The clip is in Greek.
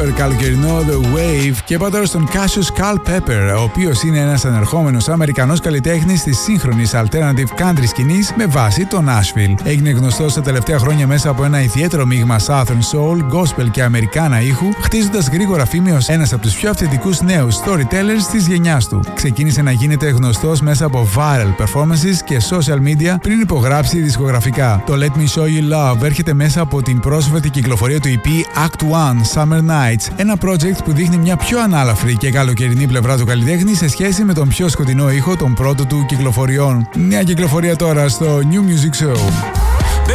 super καλοκαιρινό The Wave και είπα τώρα στον Cassius Culpepper, ο οποίος είναι ένας ανερχόμενος Αμερικανός καλλιτέχνης της σύγχρονης alternative country σκηνής με βάση το Nashville. Έγινε γνωστός τα τελευταία χρόνια μέσα από ένα ιδιαίτερο μείγμα Southern Soul, Gospel και Αμερικάνα ήχου, χτίζοντας γρήγορα φήμη ως ένας από τους πιο αυθεντικούς νέους storytellers της γενιάς του. Ξεκίνησε να γίνεται γνωστός μέσα από viral performances και social media πριν υπογράψει δισκογραφικά. Το Let Me Show You Love έρχεται μέσα από την πρόσφατη κυκλοφορία του EP Act One Summer Nights, ένα project που δείχνει μια πιο ανάλαφρη και καλοκαιρινή πλευρά του καλλιτέχνη σε σχέση με τον πιο σκοτεινό ήχο των πρώτων του κυκλοφοριών. Μια κυκλοφορία τώρα στο New Music Show.